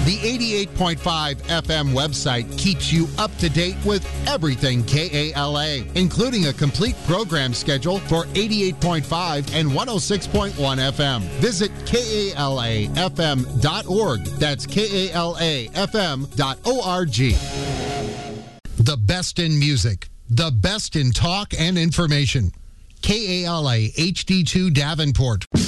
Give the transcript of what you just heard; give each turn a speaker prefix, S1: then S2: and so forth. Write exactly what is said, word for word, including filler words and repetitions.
S1: The eighty-eight point five F M website keeps you up to date with everything K A L A, including a complete program schedule for eighty-eight point five and one oh six point one F M. Visit K A L A F M dot org. That's K A L A F M dot org. The best in music, the best in talk and information. K A L A H D two Davenport.